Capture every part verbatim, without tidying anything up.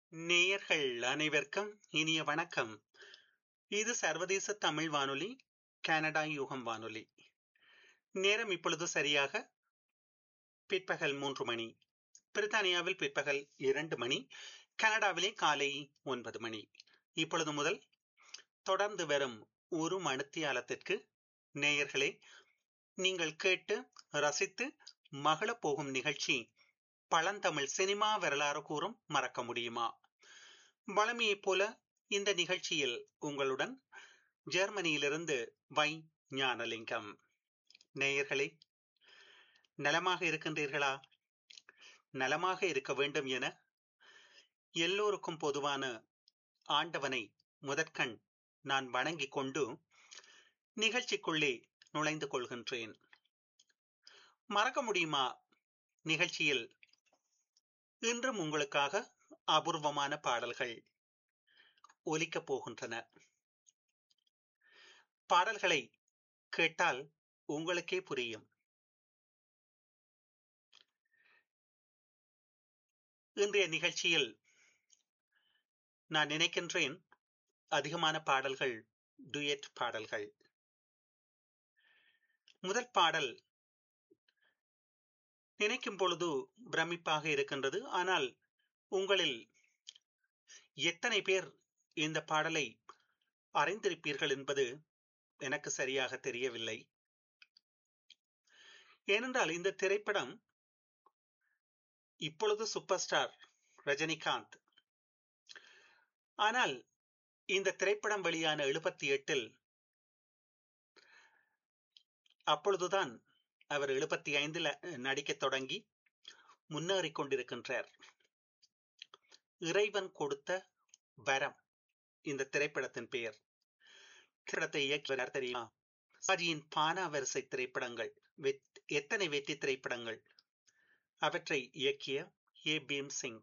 நேயர்கள் அனைவருக்கும் இனிய வணக்கம். இது சர்வதேச தமிழ் வானொலி, கனடா யூகம் வானொலி. நேரம் இப்பொழுது சரியாக பிற்பகல் மூன்று மணி. பிரித்தானியாவில் பிற்பகல் இரண்டு மணி, கனடாவிலே காலை ஒன்பது மணி. இப்பொழுது முதல் தொடர்ந்து வரும் ஒரு மணித்தியாலத்திற்கு நேயர்களே, நீங்கள் கேட்டு ரசித்து மகளப் போகும் நிகழ்ச்சி பழந்தமிழ் சினிமா வரலாறு கூறும் மறக்க முடியுமா? வளமையைப் போல இந்த நிகழ்ச்சியில் உங்களுடன் ஜெர்மனியிலிருந்து வை ஞானலிங்கம். நேயர்களே, நலமாக இருக்கின்றீர்களா? நலமாக இருக்க வேண்டும் என எல்லோருக்கும் பொதுவான ஆண்டவனை முதற்கண் நான் வணங்கிக் கொண்டு நிகழ்ச்சிக்குள்ளே நுழைந்து கொள்கின்றேன். மறக்க முடியுமா நிகழ்ச்சியில் இன்றும் உங்களுக்காக அபூர்வமான பாடல்கள் ஒலிக்கப் போகின்றன. பாடல்களை கேட்டால் உங்களுக்கே புரியும். இன்றைய நிகழ்ச்சியில் நான் நினைக்கின்றேன் அதிகமான பாடல்கள் டுயட் பாடல்கள். முதல் பாடல் நினைக்கும் பொழுது பிரமிப்பாக இருக்கின்றது. ஆனால் உங்களில் எத்தனை பேர் இந்த பாடலை அறிந்திருப்பீர்கள் என்பது எனக்கு சரியாக தெரியவில்லை. ஏனென்றால் இந்த திரைப்படம் இப்பொழுது சூப்பர் ஸ்டார் ரஜினிகாந்த். ஆனால் இந்த திரைப்படம் வெளியான எழுபத்தி எட்டில் அப்பொழுதுதான் அவர் எழுபத்தி ஐந்தில் நடிக்க தொடங்கி முன்னேறிக் கொண்டிருக்கின்றார். இறைவன் கொடுத்த வரம் இந்த திரைப்படத்தின் பெயர். திரைப்படத்தை இயக்கியவர் தெரியுமா? சிவாஜியின் பானா வரிசை திரைப்படங்கள், எத்தனை வெற்றி திரைப்படங்கள், அவற்றை இயக்கிய ஏ பீம்சிங்.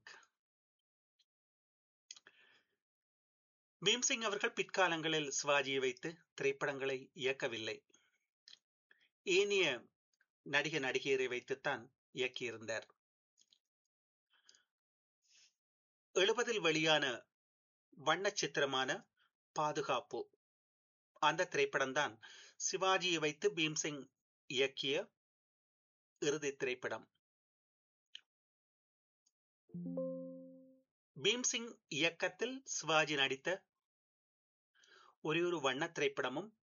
பீம்சிங் அவர்கள் பிற்காலங்களில் சிவாஜியை வைத்து திரைப்படங்களை இயக்கவில்லை. ஏனைய நடிக நடிகையரை வைத்துத்தான் இயக்கியிருந்தார். எழுபதில் வெளியான வண்ண சித்திரமான பாதுகாப்பு, அந்த திரைப்படம்தான் சிவாஜியை வைத்து பீம்சிங் இயக்கிய இறுதி திரைப்படம். பீம்சிங் இயக்கத்தில் சிவாஜி நடித்த ஒரே ஒரு வண்ண திரைப்படமும்